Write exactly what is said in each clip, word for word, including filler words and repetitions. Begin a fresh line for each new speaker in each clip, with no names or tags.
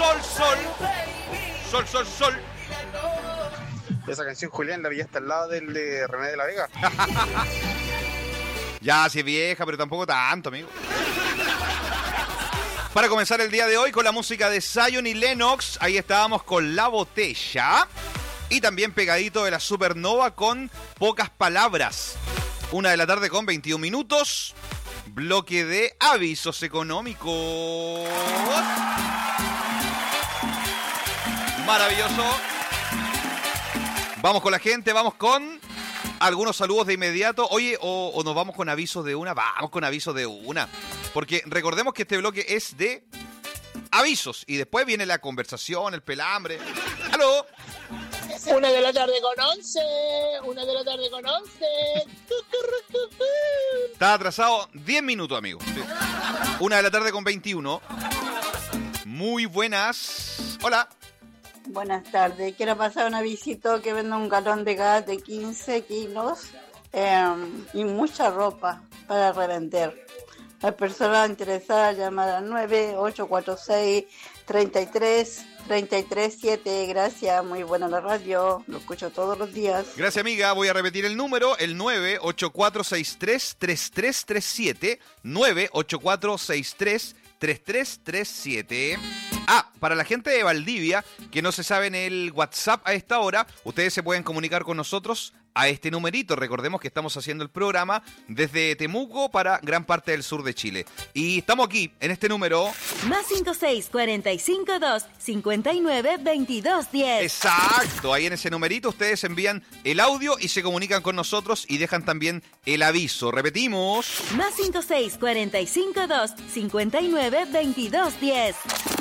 sol, sol. Sol, sol, sol.
Esa canción, Julián, la vi hasta al lado del de René de la Vega.
Ya, sí es vieja, pero tampoco tanto, amigo. Para comenzar el día de hoy con la música de Zion y Lennox, ahí estábamos con La Botella. Y también pegadito de la Supernova con Pocas Palabras. Una de la tarde con veintiún minutos. Bloque de avisos económicos. Maravilloso. Vamos con la gente, vamos con algunos saludos de inmediato. Oye, o, o nos vamos con avisos de una. Vamos con avisos de una. Porque recordemos que este bloque es de avisos. Y después viene la conversación, el pelambre. ¡Aló!
Una de la tarde con once. Una de la tarde con once.
Está atrasado diez minutos, amigo. Sí. Una de la tarde con veintiuno. Muy buenas. Hola.
Buenas tardes. Quiero pasar un avisito que venda un galón de gas de quince kilos eh, y mucha ropa para revender. Las personas interesadas llamar al nueve ocho cuatro seis, tres tres, tres tres siete. Gracias, muy buena la radio, lo escucho todos los días.
Gracias, amiga. Voy a repetir el número, el nueve ocho cuatro seis tres, tres tres tres siete, nueve ocho cuatro seis tres, tres tres tres siete. Ah, para la gente de Valdivia, que no se sabe en el WhatsApp a esta hora, ustedes se pueden comunicar con nosotros a este numerito. Recordemos que estamos haciendo el programa desde Temuco para gran parte del sur de Chile. Y estamos aquí, en este número...
Más cinco seis cuatro cinco dos, cinco nueve, veintidós diez.
Exacto, ahí en ese numerito ustedes envían el audio y se comunican con nosotros y dejan también el aviso. Repetimos.
Más cinco seis cuatro cinco dos, cinco nueve, veintidós diez.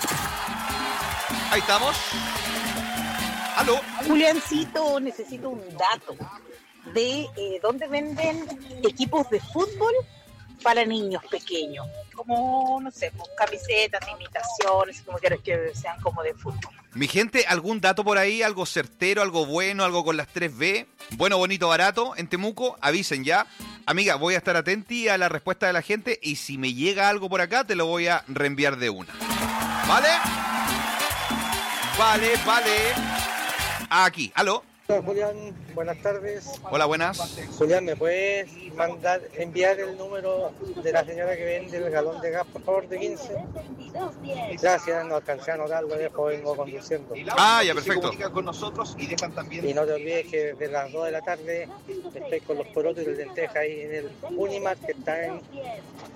Ahí estamos. ¿Aló?
Juliancito, necesito un dato de eh, dónde venden equipos de fútbol para niños pequeños. Como, no sé, pues, camisetas, imitaciones, como quieras que sean como de fútbol.
Mi gente, ¿algún dato por ahí? ¿Algo certero, algo bueno, algo con las tres B? Bueno, bonito, barato, en Temuco, avisen ya. Amiga, voy a estar atenti a la respuesta de la gente y si me llega algo por acá, te lo voy a reenviar de una. ¿Vale? Vale, vale. Aquí, ¿aló?
Hola, Julián, buenas tardes.
Hola, buenas.
Julián, ¿me puedes mandar, enviar el número de la señora que vende el galón de gas, por favor, de quince? Gracias, no alcancé a anotarlo, después vengo conduciendo.
Ah, ya, perfecto.
Se comunican con nosotros y dejan también...
Y no te olvides que desde las dos de la tarde estoy con los porotos y el lenteja ahí en el Unimar, que está en...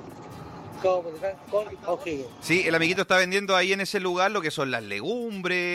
con O'Higgins.
Sí, el amiguito está vendiendo ahí en ese lugar lo que son las legumbres.